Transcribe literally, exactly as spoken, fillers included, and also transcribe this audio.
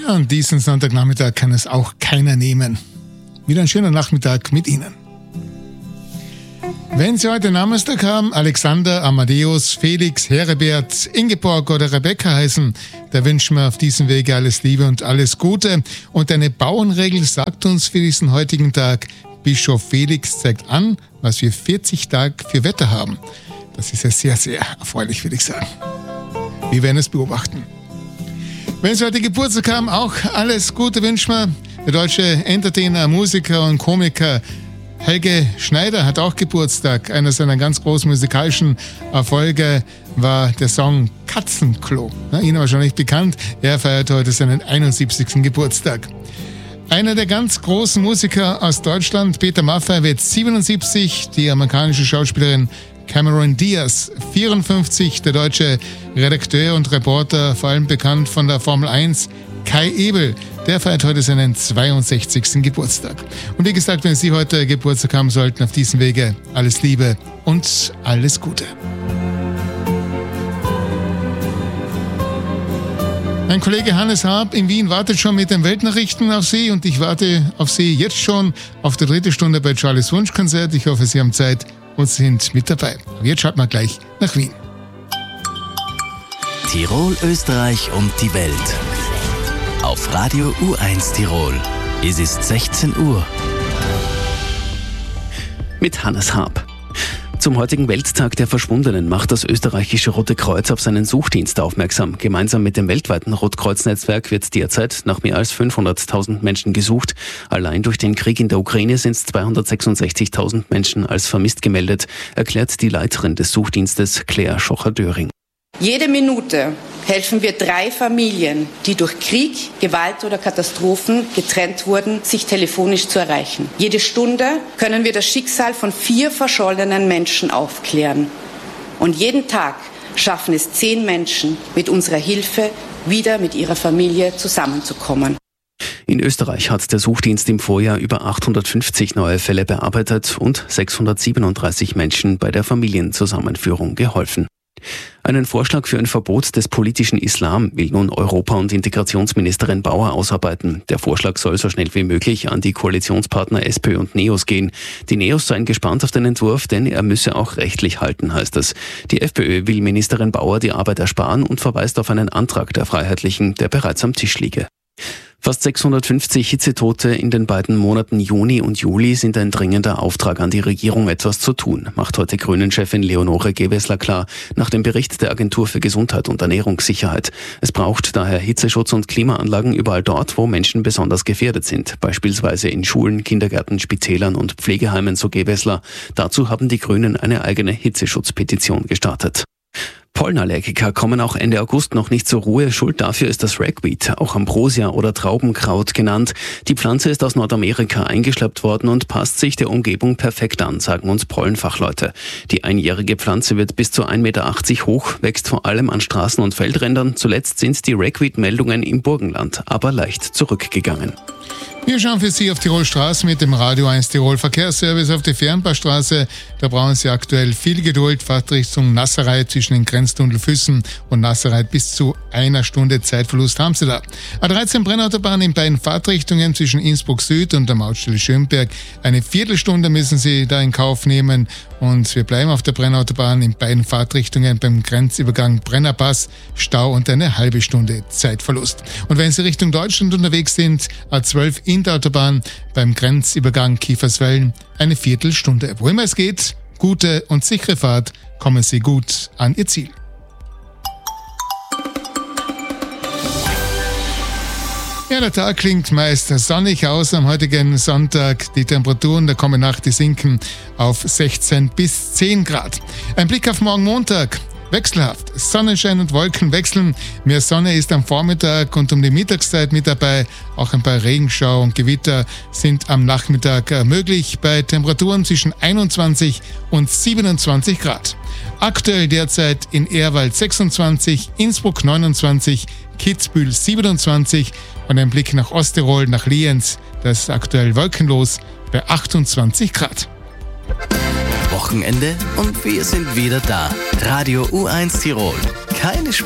Ja, und diesen Sonntagnachmittag kann es auch keiner nehmen. Wieder ein schöner Nachmittag mit Ihnen. Wenn Sie heute Namenstag haben, Alexander, Amadeus, Felix, Heribert, Ingeborg oder Rebecca heißen, da wünschen wir auf diesem Wege alles Liebe und alles Gute. Und eine Bauernregel sagt uns für diesen heutigen Tag, Bischof Felix zeigt an, was wir vierzig Tage für Wetter haben. Das ist ja sehr, sehr erfreulich, würde ich sagen. Wir werden es beobachten. Wenn Sie heute Geburtstag haben, auch alles Gute wünschen wir. Der deutsche Entertainer, Musiker und Komiker Helge Schneider hat auch Geburtstag. Einer seiner ganz großen musikalischen Erfolge war der Song Katzenklo. Na, Ihnen wahrscheinlich bekannt. Er feiert heute seinen einundsiebzigsten Geburtstag. Einer der ganz großen Musiker aus Deutschland, Peter Maffay, wird siebenundsiebzig. Die amerikanische Schauspielerin Cameron Diaz, vierundfünfzig. Der deutsche Redakteur und Reporter, vor allem bekannt von der Formel eins, Kai Ebel, der feiert heute seinen zweiundsechzigsten Geburtstag. Und wie gesagt, wenn Sie heute Geburtstag haben sollten, auf diesem Wege alles Liebe und alles Gute. Mein Kollege Hannes Haab in Wien wartet schon mit den Weltnachrichten auf Sie und ich warte auf Sie jetzt schon auf die dritte Stunde bei Charlies Wunschkonzert. Ich hoffe, Sie haben Zeit und sind mit dabei. Aber jetzt schaut mal gleich nach Wien. Tirol, Österreich und die Welt. Auf Radio U eins Tirol. Es ist sechzehn Uhr. Mit Hannes Haab. Zum heutigen Welttag der Verschwundenen macht das österreichische Rote Kreuz auf seinen Suchdienst aufmerksam. Gemeinsam mit dem weltweiten Rotkreuz-Netzwerk wird derzeit nach mehr als fünfhunderttausend Menschen gesucht. Allein durch den Krieg in der Ukraine sind zweihundertsechsundsechzigtausend Menschen als vermisst gemeldet, erklärt die Leiterin des Suchdienstes Claire Schocher-Döring. Jede Minute helfen wir drei Familien, die durch Krieg, Gewalt oder Katastrophen getrennt wurden, sich telefonisch zu erreichen. Jede Stunde können wir das Schicksal von vier verschollenen Menschen aufklären. Und jeden Tag schaffen es zehn Menschen, mit unserer Hilfe wieder mit ihrer Familie zusammenzukommen. In Österreich hat der Suchdienst im Vorjahr über achthundertfünfzig neue Fälle bearbeitet und sechshundertsiebenunddreißig Menschen bei der Familienzusammenführung geholfen. Einen Vorschlag für ein Verbot des politischen Islam will nun Europa- und Integrationsministerin Bauer ausarbeiten. Der Vorschlag soll so schnell wie möglich an die Koalitionspartner SPÖ und NEOS gehen. Die NEOS seien gespannt auf den Entwurf, denn er müsse auch rechtlich halten, heißt es. Die FPÖ will Ministerin Bauer die Arbeit ersparen und verweist auf einen Antrag der Freiheitlichen, der bereits am Tisch liege. Fast sechshundertfünfzig Hitzetote in den beiden Monaten Juni und Juli sind ein dringender Auftrag an die Regierung, etwas zu tun, macht heute Grünen-Chefin Leonore Gewessler klar, nach dem Bericht der Agentur für Gesundheit und Ernährungssicherheit. Es braucht daher Hitzeschutz und Klimaanlagen überall dort, wo Menschen besonders gefährdet sind, beispielsweise in Schulen, Kindergärten, Spitälern und Pflegeheimen, so Gewessler. Dazu haben die Grünen eine eigene Hitzeschutzpetition gestartet. Pollenallergiker kommen auch Ende August noch nicht zur Ruhe. Schuld dafür ist das Ragweed, auch Ambrosia oder Traubenkraut genannt. Die Pflanze ist aus Nordamerika eingeschleppt worden und passt sich der Umgebung perfekt an, sagen uns Pollenfachleute. Die einjährige Pflanze wird bis zu ein Meter achtzig hoch, wächst vor allem an Straßen und Feldrändern. Zuletzt sind die Ragweed-Meldungen im Burgenland aber leicht zurückgegangen. Wir schauen für Sie auf Tirol Straße mit dem Radio eins Tirol Verkehrsservice auf die Fernbahnstraße. Da brauchen Sie aktuell viel Geduld. Fahrtrichtung Nassereit zwischen den Grenztunnel Füssen und Nassereit bis zu einer Stunde Zeitverlust haben Sie da. A dreizehn Brennautobahn in beiden Fahrtrichtungen zwischen Innsbruck Süd und der Mautstelle Schönberg. Eine Viertelstunde müssen Sie da in Kauf nehmen. Und wir bleiben auf der Brennautobahn in beiden Fahrtrichtungen beim Grenzübergang Brennerpass. Stau und eine halbe Stunde Zeitverlust. Und wenn Sie Richtung Deutschland unterwegs sind, A zwölf in der Autobahn beim Grenzübergang Kieferswellen eine Viertelstunde. Wo immer es geht, gute und sichere Fahrt, kommen Sie gut an Ihr Ziel. Ja, der Tag klingt meist sonnig aus am heutigen Sonntag. Die Temperaturen der kommenden Nacht, die sinken auf sechzehn bis zehn Grad. Ein Blick auf morgen Montag. Wechselhaft. Sonnenschein und Wolken wechseln. Mehr Sonne ist am Vormittag und um die Mittagszeit mit dabei. Auch ein paar Regenschauer und Gewitter sind am Nachmittag möglich bei Temperaturen zwischen einundzwanzig und siebenundzwanzig Grad. Aktuell derzeit in Ehrwald sechsundzwanzig, Innsbruck neunundzwanzig, Kitzbühel siebenundzwanzig und ein Blick nach Osttirol, nach Lienz. Das ist aktuell wolkenlos bei achtundzwanzig Grad. Wochenende und wir sind wieder da. Radio U eins Tirol. Keine